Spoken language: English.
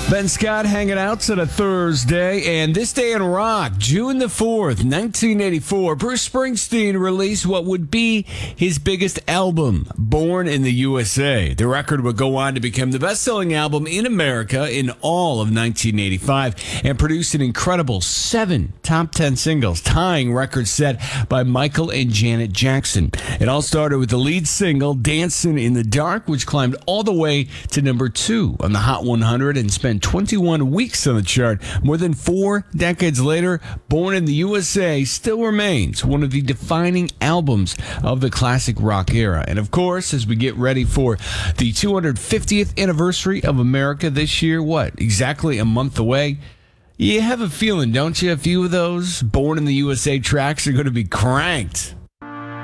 Ben Scott hanging out on a Thursday, and this day in rock, June the 4th, 1984, Bruce Springsteen released what would be his biggest album, Born in the USA. The record would go on to become the best-selling album in America in all of 1985 and produced an incredible 7 top 10 singles, tying records set by Michael and Janet Jackson. It all started with the lead single, Dancing in the Dark, which climbed all the way to number 2 on the Hot 100 and spent 21 weeks on the chart. More than 4 decades later, Born in the USA still remains one of the defining albums of the classic rock era. And of course, as we get ready for the 250th anniversary of America this year, exactly a month away, you have a feeling, don't you? A few of those Born in the USA tracks are going to be cranked.